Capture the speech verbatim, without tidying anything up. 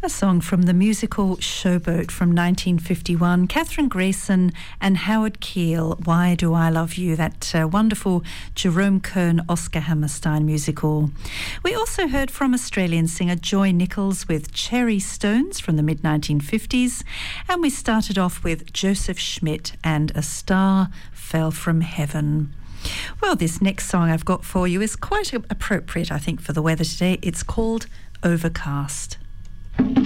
A song from the musical Showboat from nineteen fifty-one. Catherine Grayson and Howard Keel, Why Do I Love You? That uh, wonderful Jerome Kern, Oscar Hammerstein musical. We also heard from Australian singer Joy Nichols with Cherry Stones from the mid nineteen fifties. And we started off with Joseph Schmidt and A Star Fell from Heaven. Well, this next song I've got for you is quite appropriate, I think, for the weather today. It's called Overcast.